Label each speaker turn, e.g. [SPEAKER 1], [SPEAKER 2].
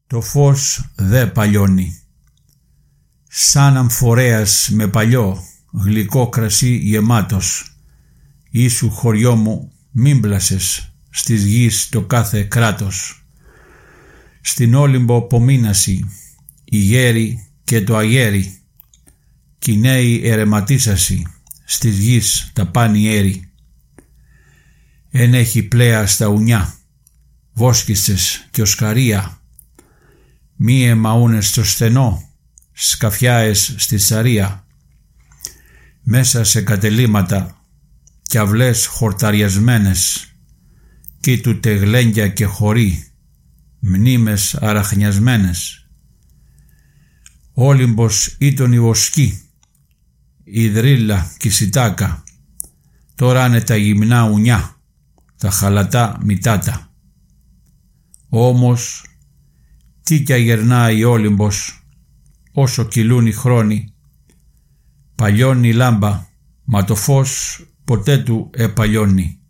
[SPEAKER 1] Το φως δε παλιώνει. Σαν αμφορέας με παλιό γλυκό κρασί γεμάτος, ήσου χωριό μου μην πλασες στις γης το κάθε κράτος. Στην Όλυμπο πομείνασι η γέρη και το αγέρι, κι οι νέοι ερεματίσασι στις γης τα πάνι έρη. Εν έχει πλέα στα ουνιά, βόσκισσες και οσκαρία, μη εμαούνες στο στενό, σκαφιάες στη σαρία. Μέσα σε κατελήματα κι αυλές χορταριασμένες, κοίτουτε γλένια και χωρί, μνήμες αραχνιασμένες. Όλυμπος ήταν η βοσκή, η δρύλα κι η σιτάκα, τώρα είναι τα γυμνά ουνιά, τα χαλατά μητάτα. Όμως τι κι αγερνάει η Όλυμπος, όσο κυλούν οι χρόνοι, παλιώνει η λάμπα, μα το φως ποτέ του επαλιώνει.